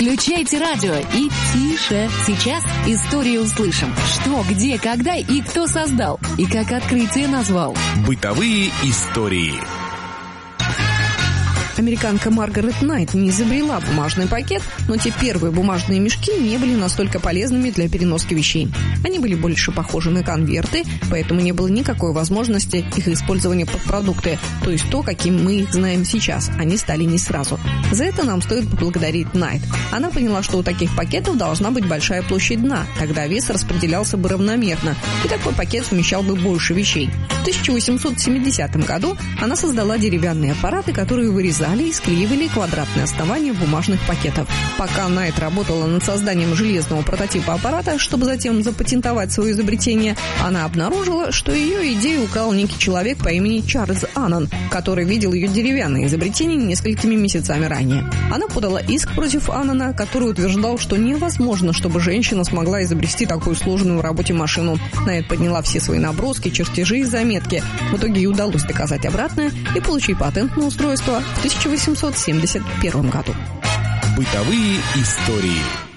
Включайте радио и тише. Сейчас историю услышим. Что, где, когда и кто создал. И как открытие назвал. Бытовые истории. Американка Маргарет Найт не изобрела бумажный пакет, но те первые бумажные мешки не были настолько полезными для переноски вещей. Они были больше похожи на конверты, поэтому не было никакой возможности их использования под продукты, то есть то, каким мы их знаем сейчас. Они стали не сразу. За это нам стоит поблагодарить Найт. Она поняла, что у таких пакетов должна быть большая площадь дна, тогда вес распределялся бы равномерно, и такой пакет вмещал бы больше вещей. В 1870 году она создала деревянные аппараты, которые вырезали и склеивали квадратные основания бумажных пакетов. Пока Найт работала над созданием железного прототипа аппарата, чтобы затем запатентовать свое изобретение, она обнаружила, что ее идею украл некий человек по имени Чарльз Аннон, который видел ее деревянное изобретение несколькими месяцами ранее. Она подала иск против Аннона, который утверждал, что невозможно, чтобы женщина смогла изобрести такую сложную в работе машину. Найт подняла все свои наброски, чертежи и заметки. В итоге ей удалось доказать обратное и получить патент на устройство в 1871 году. Бытовые истории.